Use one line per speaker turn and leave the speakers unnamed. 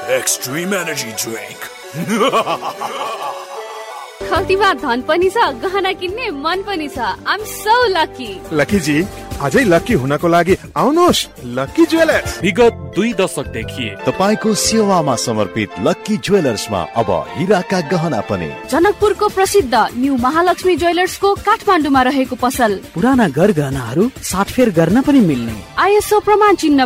Extreme energy drink.
खल्तीमा धन पनि छ, गहना किन्ने मन पनि छ। आइ एम सो लकी।
लकी जी, अझै लकी हुनको लागि आउनुहोस् लकी ज्वेलर्स।
विगत 2 दशकदेखि
तपाईको सेवामा समर्पित लकी ज्वेलर्समा अब हीराका गहना पनि।
जनकपुरको प्रसिद्ध न्यू महालक्ष्मी ज्वेलर्सको काठमाडौँमा रहेको पसल।
पुराना गहनाहरू साटफेर गर्न पनि मिल्ने।
आइएसओ प्रमाण चिन्ह